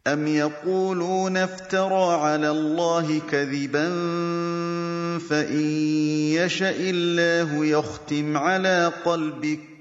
أَمْ يَقُولُونَ افْتَرَىٰ عَلَى اللَّهِ كَذِبًا فَإِن يَشَإِ اللَّهُ يَخْتِمْ عَلَىٰ قَلْبِكَ